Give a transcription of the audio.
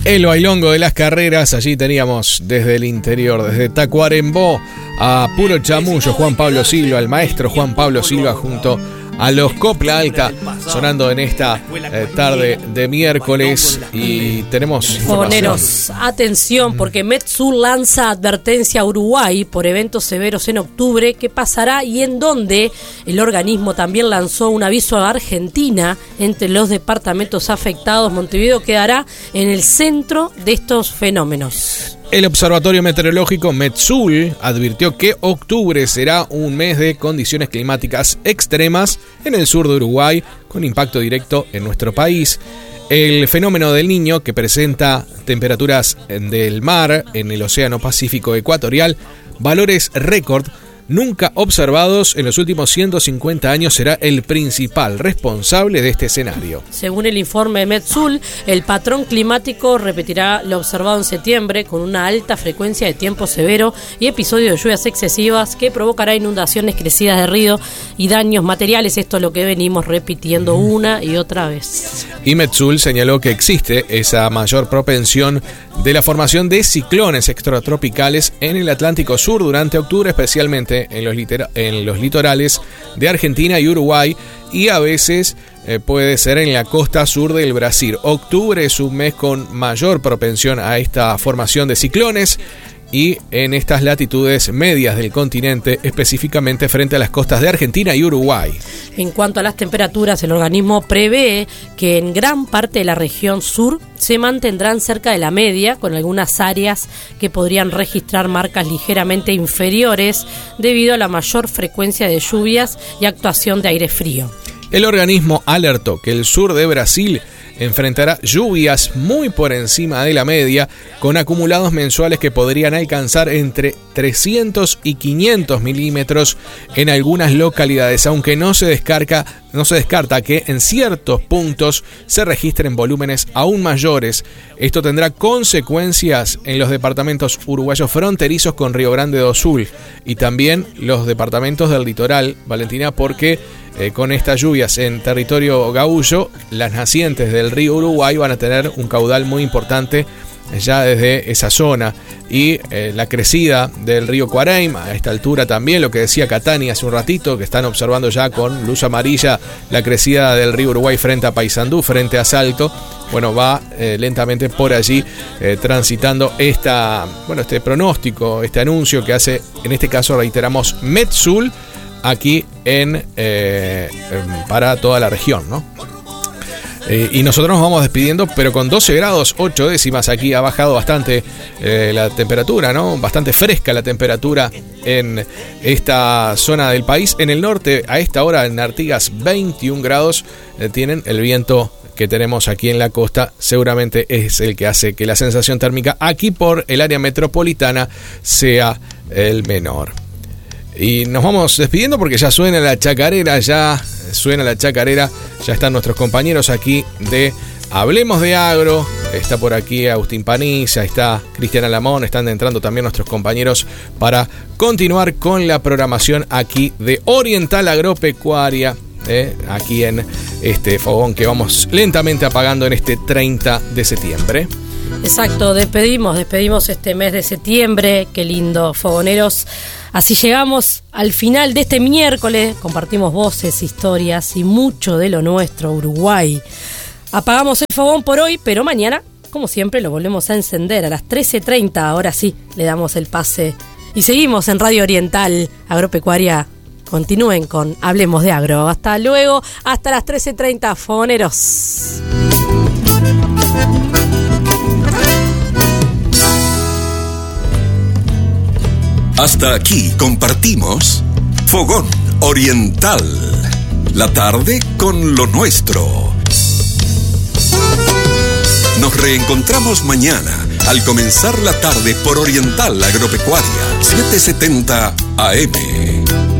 El bailongo de las carreras, allí teníamos desde el interior, desde Tacuarembó a puro chamullo, Juan Pablo Silva, el maestro Juan Pablo Silva junto a los Copla Alta, sonando en esta tarde de miércoles. Y tenemos fogoneros, atención, porque Medsur lanza advertencia a Uruguay por eventos severos en octubre. ¿Qué pasará y en dónde? El organismo también lanzó un aviso a Argentina entre los departamentos afectados. Montevideo quedará en el centro de estos fenómenos. El Observatorio Meteorológico Metsul advirtió que octubre será un mes de condiciones climáticas extremas en el sur de Uruguay, con impacto directo en nuestro país. El fenómeno del Niño, que presenta temperaturas del mar en el Océano Pacífico Ecuatorial, valores récord nunca observados en los últimos 150 años, será el principal responsable de este escenario. Según el informe de Metsul, el patrón climático repetirá lo observado en septiembre, con una alta frecuencia de tiempo severo y episodios de lluvias excesivas que provocará inundaciones, crecidas de río y daños materiales. Esto es lo que venimos repitiendo una y otra vez. Y Metsul señaló que existe esa mayor propensión de la formación de ciclones extratropicales en el Atlántico Sur durante octubre, especialmente en los litorales de Argentina y Uruguay, y a veces puede ser en la costa sur del Brasil. Octubre es un mes con mayor propensión a esta formación de ciclones y en estas latitudes medias del continente, específicamente frente a las costas de Argentina y Uruguay. En cuanto a las temperaturas, el organismo prevé que en gran parte de la región sur se mantendrán cerca de la media, con algunas áreas que podrían registrar marcas ligeramente inferiores debido a la mayor frecuencia de lluvias y actuación de aire frío. El organismo alertó que el sur de Brasil enfrentará lluvias muy por encima de la media, con acumulados mensuales que podrían alcanzar entre 300 y 500 milímetros en algunas localidades, aunque no se descarta que en ciertos puntos se registren volúmenes aún mayores. Esto tendrá consecuencias en los departamentos uruguayos fronterizos con Río Grande do Sul y también los departamentos del litoral, Valentina, porque con estas lluvias en territorio gaúcho, las nacientes del río Uruguay van a tener un caudal muy importante ya desde esa zona, y la crecida del río Cuareim a esta altura también, lo que decía Catani hace un ratito, que están observando ya con luz amarilla la crecida del río Uruguay frente a Paysandú, frente a Salto. Bueno, va lentamente por allí transitando este pronóstico, este anuncio que hace, en este caso reiteramos, Metsul, aquí para toda la región, ¿no? Y nosotros nos vamos despidiendo, pero con 12 grados 8 décimas. Aquí ha bajado bastante la temperatura, ¿no? Bastante fresca la temperatura en esta zona del país. En el norte, a esta hora en Artigas, 21 grados. Tienen el viento que tenemos aquí en la costa, seguramente es el que hace que la sensación térmica aquí por el área metropolitana sea el menor. Y nos vamos despidiendo porque ya suena la chacarera, ya están nuestros compañeros aquí de Hablemos de Agro, está por aquí Agustín Paniza, está Cristiana Lamón, están entrando también nuestros compañeros para continuar con la programación aquí de Oriental Agropecuaria, aquí en este fogón que vamos lentamente apagando en este 30 de septiembre. Exacto, despedimos este mes de septiembre, qué lindo, fogoneros. Así llegamos al final de este miércoles, compartimos voces, historias y mucho de lo nuestro, Uruguay. Apagamos el fogón por hoy, pero mañana, como siempre, lo volvemos a encender a las 13:30, ahora sí, le damos el pase. Y seguimos en Radio Oriental Agropecuaria. Continúen con Hablemos de Agro. Hasta luego, hasta las 13:30, fogoneros. Hasta aquí compartimos Fogón Oriental, la tarde con lo nuestro. Nos reencontramos mañana al comenzar la tarde por Oriental Agropecuaria, 7:70 AM.